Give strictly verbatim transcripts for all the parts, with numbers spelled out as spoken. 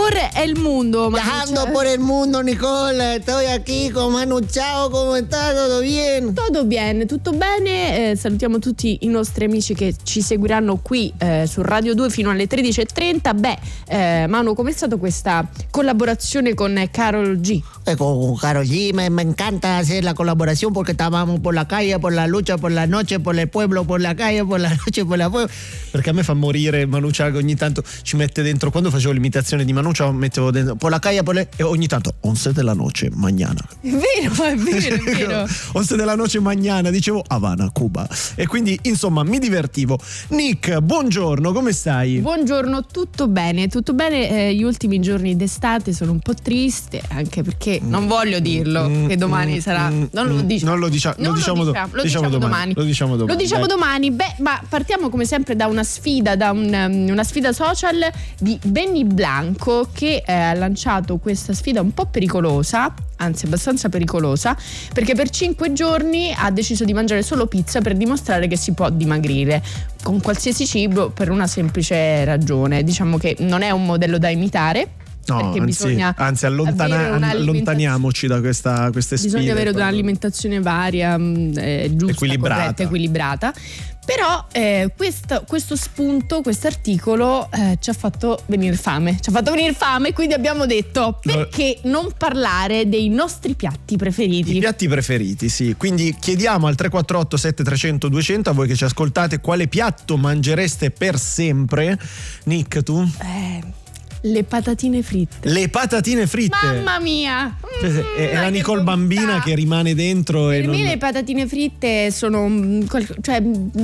por el mundo. Viajando por el mundo, Nicole. Estoy aquí con Manu Chao. ¿Cómo estás? ¿Todo bien? Tutto bene, tutto bene. Eh, salutiamo tutti i nostri amici che ci seguiranno qui eh, su Radio due fino alle tredici e trenta. Beh, eh, Manu, com'è stata questa collaborazione con Karol G? Eh, con Karol G me, me encanta hacer la colaboración porque estábamos por la calle, por la lucha, por la noche, por el pueblo, por la calle, por la noche, por la pueblo. Perché a me fa morire Manu Chao, che ogni tanto ci mette dentro, quando facevo l'imitazione di Manu Chao mettevo dentro por la calle, por le, e ogni tanto once della noche mañana. È vero, è vero, è vero. once della noche mañana, dicevo Havana, Cuba. E quindi insomma mi divertivo. Nick, buongiorno, come stai? Buongiorno, tutto bene, tutto bene. Eh, gli ultimi giorni d'estate sono un po' triste, anche perché non voglio dirlo mm, che domani mm, sarà mm, non lo diciamo. Non lo, dicia- non lo diciamo, lo do- diciamo, lo diciamo, diciamo domani. domani. Lo diciamo domani. Lo diciamo dai. domani. Beh, ma partiamo come sempre da una sfida, da un, um, una sfida social di Benny Blanco, che eh, ha lanciato questa sfida un po' pericolosa, anzi abbastanza pericolosa, perché per cinque giorni ha deciso di mangiare solo pizza per dimostrare che si può dimagrire con qualsiasi cibo, per una semplice ragione. Diciamo che non è un modello da imitare. No, Perché anzi, bisogna anzi allontana- allontaniamoci da questa, queste sfide. Bisogna avere un'alimentazione varia, eh, giusta, equilibrata. corretta, equilibrata. Però eh, questo, questo spunto, questo articolo eh, ci ha fatto venire fame. Ci ha fatto venire fame, quindi abbiamo detto: perché non parlare dei nostri piatti preferiti? I piatti preferiti, sì. Quindi chiediamo al tre quattro otto sette tre zero zero due zero zero a voi che ci ascoltate quale piatto mangereste per sempre. Nick, tu? Eh... Le patatine fritte. Le patatine fritte. Mamma mia! Cioè, Mm, è la Nicole bontà. bambina che rimane dentro. Per e me non... le patatine fritte sono, cioè,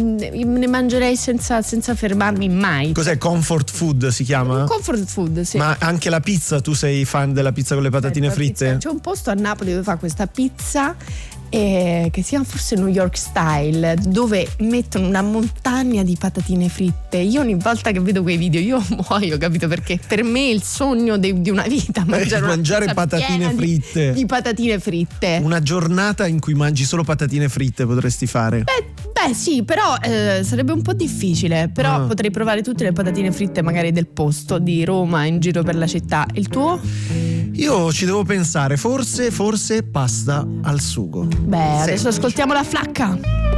ne mangerei senza, senza fermarmi mai. Cos'è? Comfort food si chiama? Comfort food, sì. Ma anche la pizza, tu sei fan della pizza con le patatine Eh, fritte? pizza. C'è un posto a Napoli dove fa questa pizza eh, che si chiama forse New York Style, dove mettono una montagna di patatine fritte. Io ogni volta che vedo quei video io muoio, capito? Perché per me è il sogno de, di una vita mangiare, eh, mangiare una patatine fritte. Di, di patatine fritte. Una giornata in cui mangi solo patatine fritte potresti fare. Beh, beh sì, però eh, sarebbe un po' difficile. Però Ah. potrei provare tutte le patatine fritte magari del posto di Roma in giro per la città. Il tuo? Io ci devo pensare, forse, forse pasta al sugo. Beh, adesso Semplice. ascoltiamo la flacca.